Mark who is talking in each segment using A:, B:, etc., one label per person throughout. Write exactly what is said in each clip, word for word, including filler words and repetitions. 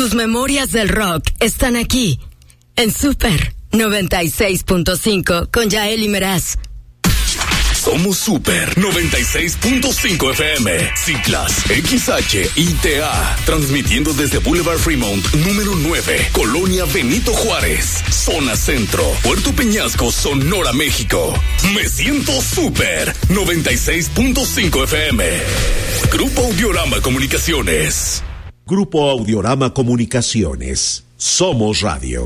A: Tus memorias del rock están aquí, en Super noventa y seis punto cinco con Yael y Meraz.
B: Somos Super noventa y seis punto cinco F M, Ciclas, X H I T A, transmitiendo desde Boulevard Fremont, número nueve, Colonia Benito Juárez, Zona Centro, Puerto Peñasco, Sonora, México. Me siento Super noventa y seis punto cinco F M. Grupo Audiorama Comunicaciones.
C: Grupo Audiorama Comunicaciones. Somos Radio.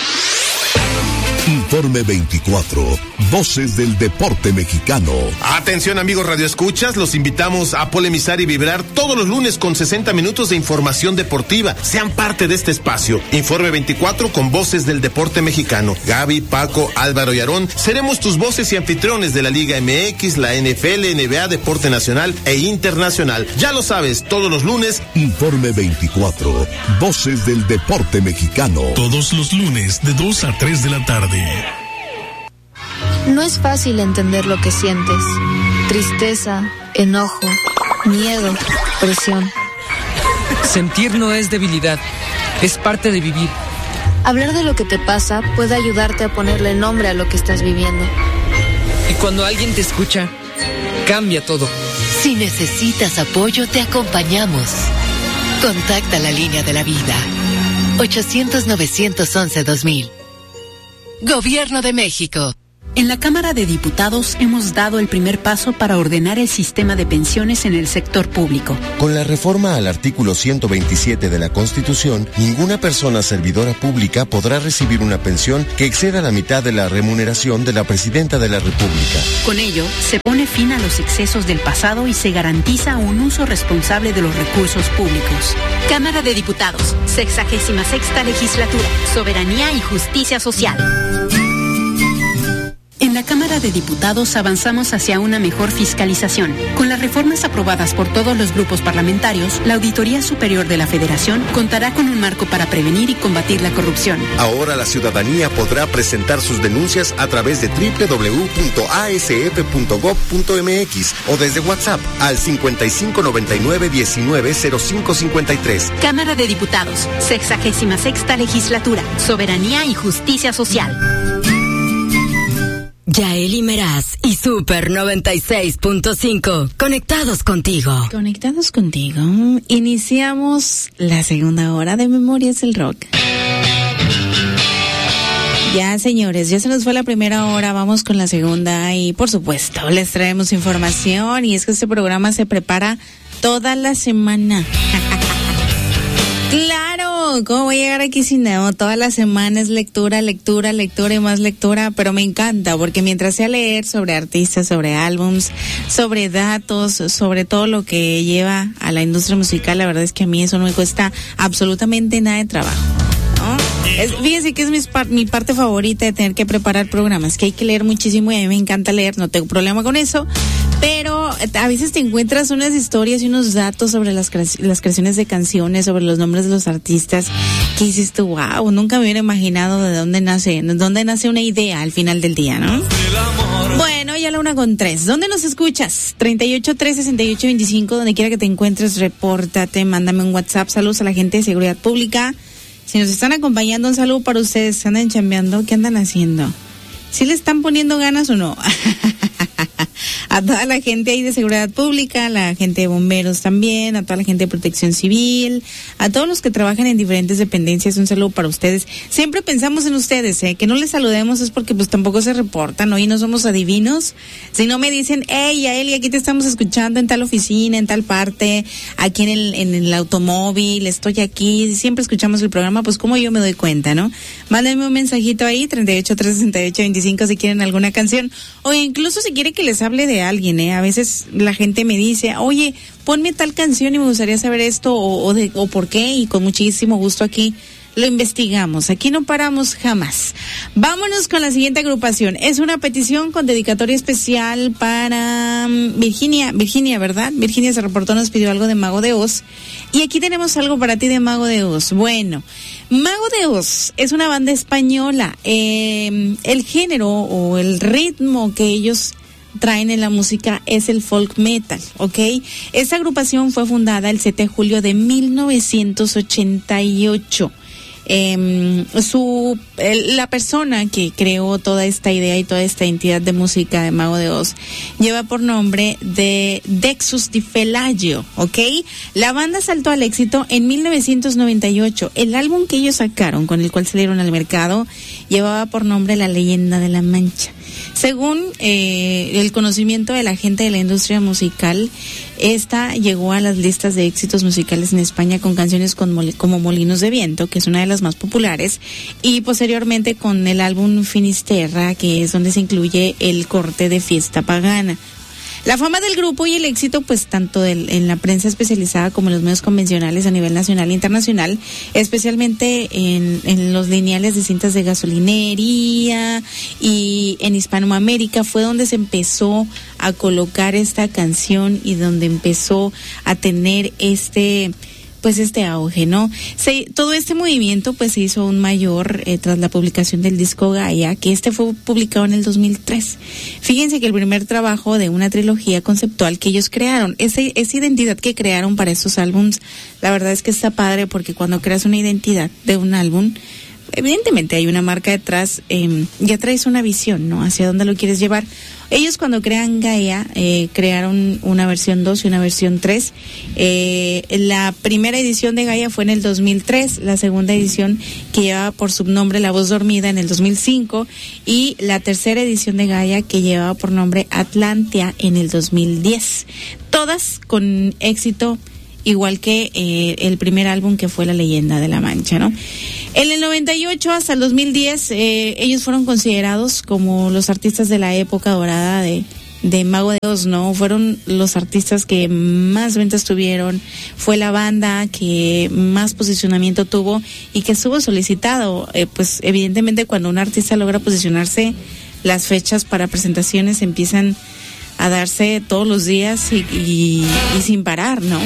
D: Informe veinticuatro, Voces del Deporte Mexicano.
E: Atención amigos radioescuchas, los invitamos a polemizar y vibrar todos los lunes con sesenta minutos de información deportiva. Sean parte de este espacio. Informe veinticuatro con Voces del Deporte Mexicano. Gaby, Paco, Álvaro y Aarón seremos tus voces y anfitriones de la Liga M X, la N F L, N B A, Deporte Nacional e Internacional. Ya lo sabes, todos los lunes.
D: Informe veinticuatro, Voces del Deporte Mexicano.
F: Todos los lunes de dos a tres de la tarde.
G: No es fácil entender lo que sientes. Tristeza, enojo, miedo, presión.
H: Sentir no es debilidad, es parte de vivir.
G: Hablar de lo que te pasa puede ayudarte a ponerle nombre a lo que estás viviendo.
H: Y cuando alguien te escucha, cambia todo.
A: Si necesitas apoyo, te acompañamos. Contacta la línea de la vida. ochocientos, novecientos once, dos mil. Gobierno de México.
I: En la Cámara de Diputados hemos dado el primer paso para ordenar el sistema de pensiones en el sector público.
J: Con la reforma al artículo ciento veintisiete de la Constitución, ninguna persona servidora pública podrá recibir una pensión que exceda la mitad de la remuneración de la Presidenta de la República.
I: Con ello, se pone fin a los excesos del pasado y se garantiza un uso responsable de los recursos públicos. Cámara de Diputados, sexagésima sexta legislatura, soberanía y justicia social. En la Cámara de Diputados avanzamos hacia una mejor fiscalización. Con las reformas aprobadas por todos los grupos parlamentarios, la Auditoría Superior de la Federación contará con un marco para prevenir y combatir la corrupción.
J: Ahora la ciudadanía podrá presentar sus denuncias a través de doble u doble u doble u punto a s f punto gob punto m x o desde WhatsApp al cincuenta y cinco noventa y nueve diecinueve cero cinco cincuenta y tres.
I: Cámara de Diputados, sexagésima sexta legislatura, soberanía y justicia social.
A: Yael y Meraz y Super noventa y seis punto cinco. Conectados contigo.
K: Conectados contigo. Iniciamos la segunda hora de Memorias del Rock. Ya, señores, ya se nos fue la primera hora, vamos con la segunda y, por supuesto, les traemos información y es que este programa se prepara toda la semana. ¡Claro! ¿Cómo voy a llegar aquí sin nada? Toda la semana es lectura, lectura, lectura y más lectura, pero me encanta porque mientras sea leer sobre artistas, sobre álbums, sobre datos, sobre todo lo que lleva a la industria musical, la verdad es que a mí eso no me cuesta absolutamente nada de trabajo. Es, fíjense que es mi, mi parte favorita de tener que preparar programas, que hay que leer muchísimo y a mí me encanta leer, no tengo problema con eso, pero a veces te encuentras unas historias y unos datos sobre las, cre- las creaciones de canciones, sobre los nombres de los artistas, que dices tú, wow, nunca me hubiera imaginado de dónde nace, de dónde nace una idea al final del día, ¿no? Bueno, ya la una con tres. ¿Dónde nos escuchas? treinta y ocho, tres, sesenta y ocho, veinticinco, donde quiera que te encuentres, repórtate, mándame un WhatsApp, saludos a la gente de Seguridad Pública. Si nos están acompañando, un saludo para ustedes. ¿Andan chambeando? ¿Qué andan haciendo? ¿Sí le están poniendo ganas o no? A toda la gente ahí de Seguridad Pública, a la gente de bomberos también, a toda la gente de Protección Civil, a todos los que trabajan en diferentes dependencias, un saludo para ustedes. Siempre pensamos en ustedes, ¿eh? Que no les saludemos es porque pues tampoco se reportan, ¿no? Y no somos adivinos. Si no me dicen, hey, Yaeli, aquí te estamos escuchando en tal oficina, en tal parte, aquí en el, en el automóvil, estoy aquí, siempre escuchamos el programa, pues como yo me doy cuenta, ¿no? Mándenme un mensajito ahí, treinta y ocho, tres, sesenta y ocho, veinticinco, si quieren alguna canción, o incluso si quieren que les hable de alguien, ¿eh? A veces la gente me dice, oye, ponme tal canción y me gustaría saber esto o, o, de, o por qué, y con muchísimo gusto aquí lo investigamos. Aquí no paramos jamás. Vámonos con la siguiente agrupación. Es una petición con dedicatoria especial para um, Virginia, Virginia, ¿verdad? Virginia se reportó, nos pidió algo de Mago de Oz. Y aquí tenemos algo para ti de Mago de Oz. Bueno, Mago de Oz es una banda española. Eh, el género o el ritmo que ellos traen en la música es el folk metal, ¿ok? Esta agrupación fue fundada el siete de julio de mil novecientos ochenta y ocho. Eh, su el, la persona que creó toda esta idea y toda esta entidad de música de Mago de Oz lleva por nombre de Dexus Di Fellagio, ¿ok? La banda saltó al éxito en mil novecientos noventa y ocho. El álbum que ellos sacaron, con el cual salieron al mercado, llevaba por nombre La Leyenda de la Mancha. Según eh, el conocimiento de la gente de la industria musical, esta llegó a las listas de éxitos musicales en España con canciones con mol- como Molinos de Viento, que es una de las más populares, y posteriormente con el álbum Finisterra, que es donde se incluye el corte de Fiesta Pagana. La fama del grupo y el éxito, pues tanto del, en la prensa especializada como en los medios convencionales a nivel nacional e internacional, especialmente en, en los lineales de cintas de gasolinería y en Hispanoamérica, fue donde se empezó a colocar esta canción y donde empezó a tener este... pues este auge, ¿no? Se, todo este movimiento pues se hizo aún mayor eh, tras la publicación del disco Gaia, que este fue publicado en el dos mil tres. Fíjense que el primer trabajo de una trilogía conceptual que ellos crearon, esa, esa identidad que crearon para estos álbums, la verdad es que está padre, porque cuando creas una identidad de un álbum, evidentemente hay una marca detrás, eh, ya traes una visión, ¿no? Hacia dónde lo quieres llevar. Ellos cuando crean Gaia, eh, crearon una versión dos y una versión tres. Eh, la primera edición de Gaia fue en el dos mil tres, la segunda edición, que llevaba por subnombre La Voz Dormida, en el dos mil cinco, y la tercera edición de Gaia, que llevaba por nombre Atlantia, en el dos mil diez. Todas con éxito, igual que eh, el primer álbum, que fue La Leyenda de la Mancha, ¿no? En el noventa y ocho hasta el dos mil diez, eh, ellos fueron considerados como los artistas de la época dorada de, de Mago de Oz, ¿no? Fueron los artistas que más ventas tuvieron, fue la banda que más posicionamiento tuvo y que estuvo solicitado. Eh, pues evidentemente cuando un artista logra posicionarse, las fechas para presentaciones empiezan a darse todos los días y, y, y sin parar, ¿no?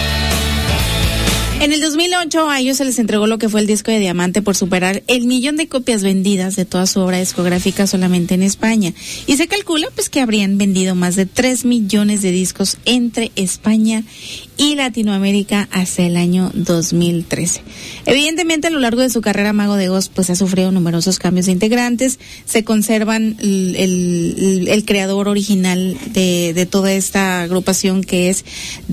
K: En el dos mil ocho a ellos se les entregó lo que fue el disco de diamante por superar el millón de copias vendidas de toda su obra discográfica solamente en España. Y se calcula pues que habrían vendido más de tres millones de discos entre España y Latinoamérica hasta el año dos mil trece. Evidentemente a lo largo de su carrera Mago de Oz pues ha sufrido numerosos cambios de integrantes. Se conservan el, el, el creador original de, de toda esta agrupación, que es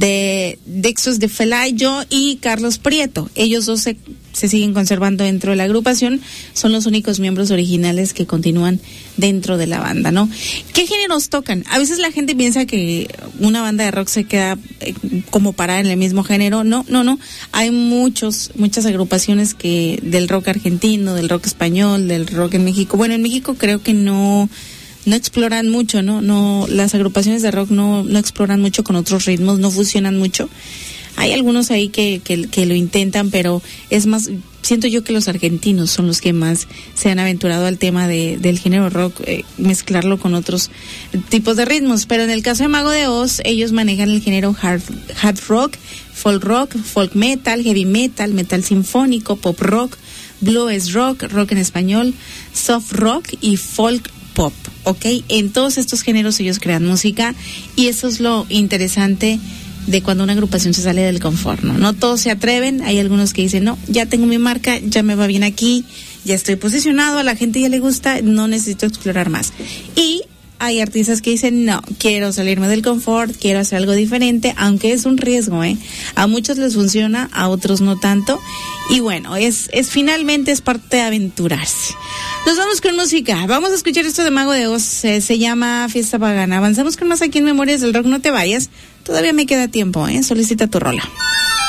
K: de Dexus Di Fellagio y Carlos Prieto. Ellos dos se, se siguen conservando dentro de la agrupación, son los únicos miembros originales que continúan dentro de la banda, ¿no? ¿Qué géneros tocan? A veces la gente piensa que una banda de rock se queda eh, como parada en el mismo género. No, no, no. Hay muchos, muchas agrupaciones que del rock argentino, del rock español, del rock en México. Bueno, en México creo que no no exploran mucho, ¿no? No, las agrupaciones de rock no no exploran mucho con otros ritmos, no fusionan mucho. Hay algunos ahí que, que, que lo intentan, pero es más, siento yo que los argentinos son los que más se han aventurado al tema de, del género rock, eh, mezclarlo con otros tipos de ritmos. Pero en el caso de Mago de Oz, ellos manejan el género hard, hard rock, folk rock, folk metal, heavy metal, metal sinfónico, pop rock, blues rock, rock en español, soft rock y folk pop, ¿ok? En todos estos géneros ellos crean música, y eso es lo interesante de cuando una agrupación se sale del confort, ¿no? No todos se atreven, hay algunos que dicen, no, ya tengo mi marca, ya me va bien aquí, ya estoy posicionado, a la gente ya le gusta, no necesito explorar más. Y hay artistas que dicen, no, quiero salirme del confort, quiero hacer algo diferente, aunque es un riesgo, ¿eh? A muchos les funciona, a otros no tanto, y bueno, es, es finalmente es parte de aventurarse. Nos vamos con música, vamos a escuchar esto de Mago de Oz, eh, se llama Fiesta Pagana. Avanzamos con más aquí en Memorias del Rock, no te vayas, todavía me queda tiempo, ¿eh? Solicita tu rola.